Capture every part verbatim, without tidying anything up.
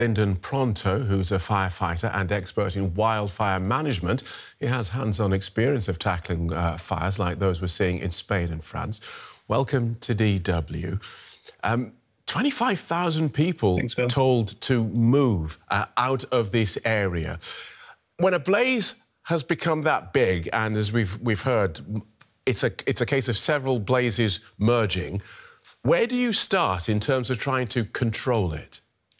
Lyndon Pronto, who's a firefighter and expert in wildfire management. He has hands-on experience of tackling uh, fires like those we're seeing in Spain and France. Welcome to D W. Um, twenty-five thousand people Thanks, Phil. told to move uh, out of this area. When a blaze has become that big, and as we've, we've heard, it's a, it's a case of several blazes merging, where do you start in terms of trying to control it?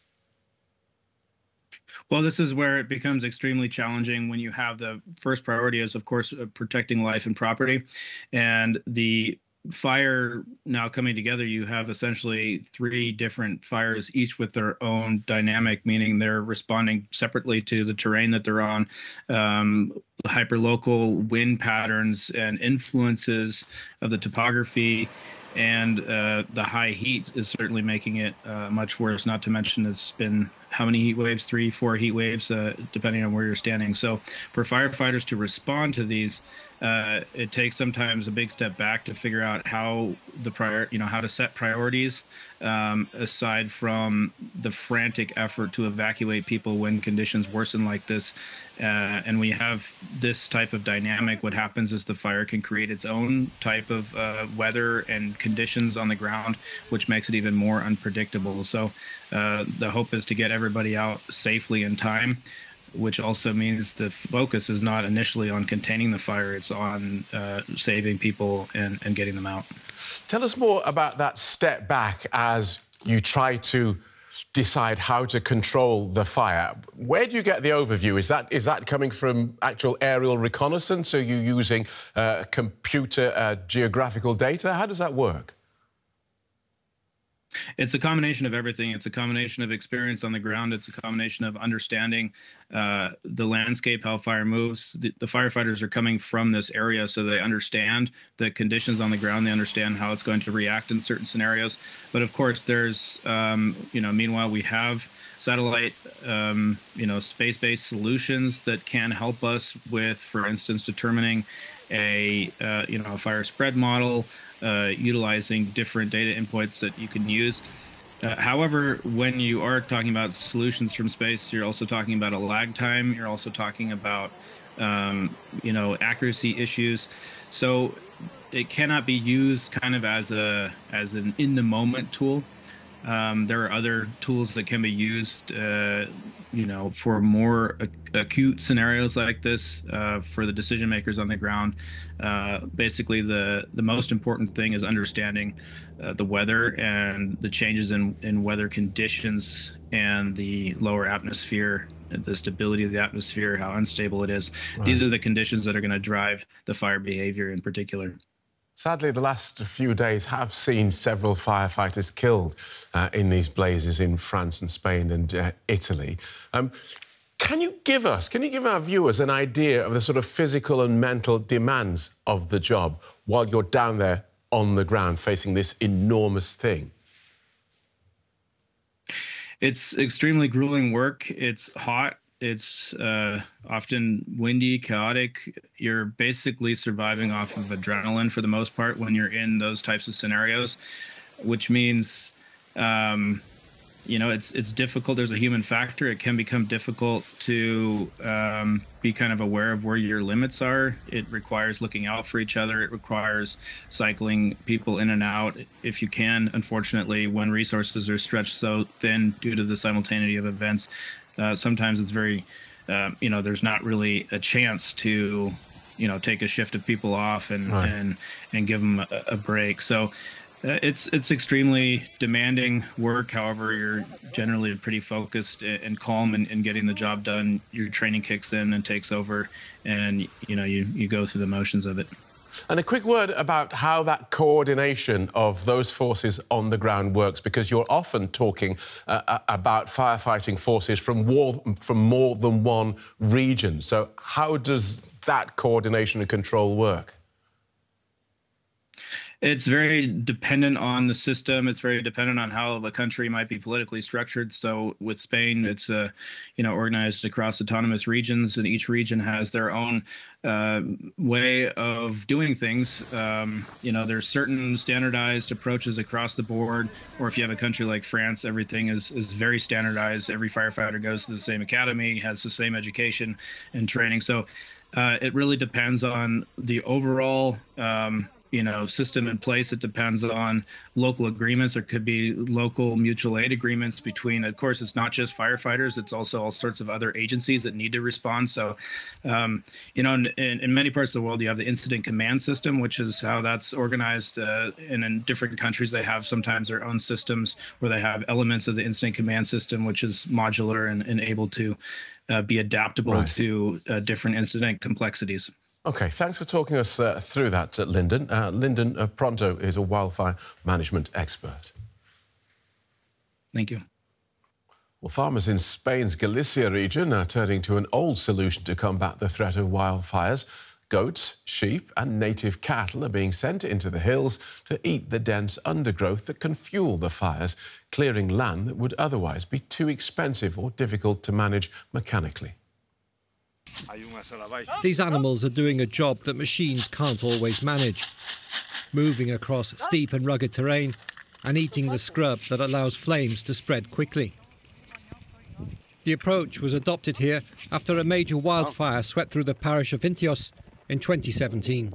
Well, this is where it becomes extremely challenging when you have the first priority is, of course, uh, protecting life and property. And the fire now coming together, you have essentially three different fires, each with their own dynamic, meaning they're responding separately to the terrain that they're on. Um, hyperlocal wind patterns and influences of the topography and uh, the high heat is certainly making it uh, much worse, not to mention it's been how many heat waves, three, four heat waves, uh, depending on where you're standing. So for firefighters to respond to these, uh, it takes sometimes a big step back to figure out how the prior, you know, how to set priorities um, aside from the frantic effort to evacuate people when conditions worsen like this. Uh, and we have this type of dynamic. What happens is the fire can create its own type of uh, weather and conditions on the ground, which makes it even more unpredictable. So uh, the hope is to get everybody out safely in time, which also means the focus is not initially on containing the fire, it's on uh, saving people and, and getting them out. Tell us more about that step back as you try to decide how to control the fire. Where do you get the overview? Is that is that coming from actual aerial reconnaissance? Are you using uh, computer uh, geographical data? How does that work? It's a combination of everything. It's a combination of experience on the ground. It's a combination of understanding uh, the landscape, how fire moves. The, the firefighters are coming from this area, so they understand the conditions on the ground. They understand how it's going to react in certain scenarios. But of course, there's, um, you know, meanwhile, we have satellite, um, you know, space-based solutions that can help us with, for instance, determining a, uh, you know, a fire spread model, Uh, utilizing different data inputs that you can use. Uh, however, when you are talking about solutions from space, you're also talking about a lag time. You're also talking about, um, you know, accuracy issues. So it cannot be used kind of as a as an in the moment tool. Um, there are other tools that can be used, uh, you know, for more ac acute scenarios like this, uh, for the decision makers on the ground. Uh, basically, the the most important thing is understanding uh, the weather and the changes in, in weather conditions and the lower atmosphere, the stability of the atmosphere, how unstable it is. Right. These are the conditions that are going to drive the fire behavior in particular. Sadly, the last few days have seen several firefighters killed uh, in these blazes in France and Spain and uh, Italy. Um, can you give us, can you give our viewers an idea of the sort of physical and mental demands of the job while you're down there on the ground facing this enormous thing? It's extremely grueling work. It's hot. It's uh, often windy, chaotic. You're basically surviving off of adrenaline for the most part when you're in those types of scenarios, which means, um, you know, it's it's difficult. There's a human factor. It can become difficult to um, be kind of aware of where your limits are. It requires looking out for each other. It requires cycling people in and out if you can. Unfortunately, when resources are stretched so thin due to the simultaneity of events, Uh, sometimes it's very, uh, you know, there's not really a chance to, you know, take a shift of people off and right. and and give them a, a break. So uh, it's it's extremely demanding work. However, you're generally pretty focused and calm in, in getting the job done. Your training kicks in and takes over, and you know you you go through the motions of it. And a quick word about how that coordination of those forces on the ground works, because you're often talking uh, about firefighting forces from, war, from more than one region. So how does that coordination and control work? It's very dependent on the system. It's very dependent on how the country might be politically structured. So with Spain, it's uh, you know organized across autonomous regions, and each region has their own uh, way of doing things. Um, you know, there's certain standardized approaches across the board. Or if you have a country like France, everything is is very standardized. Every firefighter goes to the same academy, has the same education and training. So uh, it really depends on the overall Um, you know, system in place. It depends on local agreements. There could be local mutual aid agreements between, of course, it's not just firefighters, it's also all sorts of other agencies that need to respond. So, um, you know, in, in many parts of the world, you have the incident command system, which is how that's organized. Uh, and in different countries, they have sometimes their own systems where they have elements of the incident command system, which is modular and, and able to uh, be adaptable right. to uh, different incident complexities. OK, thanks for talking us uh, through that, uh, Lyndon. Uh, Lyndon uh, Pronto is a wildfire management expert. Thank you. Well, farmers in Spain's Galicia region are turning to an old solution to combat the threat of wildfires. Goats, sheep and native cattle are being sent into the hills to eat the dense undergrowth that can fuel the fires, clearing land that would otherwise be too expensive or difficult to manage mechanically. These animals are doing a job that machines can't always manage, moving across steep and rugged terrain and eating the scrub that allows flames to spread quickly. The approach was adopted here after a major wildfire swept through the parish of Vintios in twenty seventeen.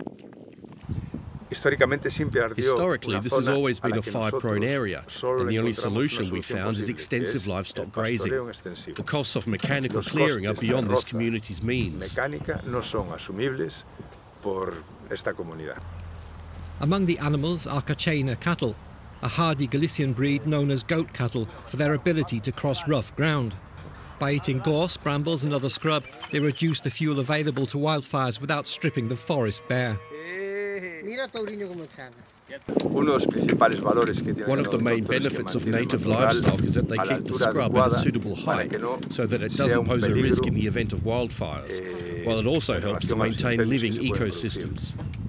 Historically, this has always been a fire-prone area, and the only solution we found is extensive livestock grazing. The costs of mechanical clearing are beyond this community's means. Among the animals are Cachena cattle, a hardy Galician breed known as goat cattle for their ability to cross rough ground. By eating gorse, brambles and other scrub, they reduce the fuel available to wildfires without stripping the forest bare. One of the main benefits of native livestock is that they keep the scrub at a suitable height so that it doesn't pose a risk in the event of wildfires, while it also helps to maintain living ecosystems.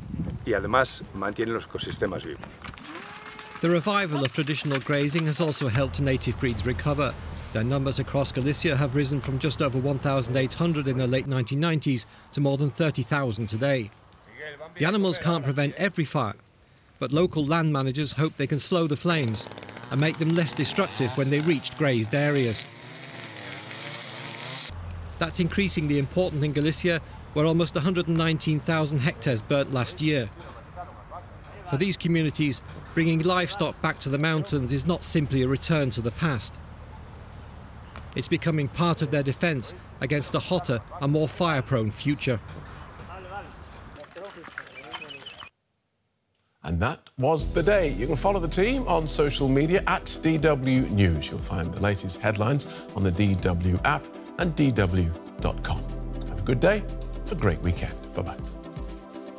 The revival of traditional grazing has also helped native breeds recover. Their numbers across Galicia have risen from just over one thousand eight hundred in the late nineteen nineties to more than thirty thousand today. The animals can't prevent every fire, but local land managers hope they can slow the flames and make them less destructive when they reach grazed areas. That's increasingly important in Galicia, where almost one hundred nineteen thousand hectares burnt last year. For these communities, bringing livestock back to the mountains is not simply a return to the past. It's becoming part of their defence against a hotter and more fire-prone future. And that was the day. You can follow the team on social media at D W News. You'll find the latest headlines on the D W app and D W dot com. Have a good day, have a great weekend. Bye-bye.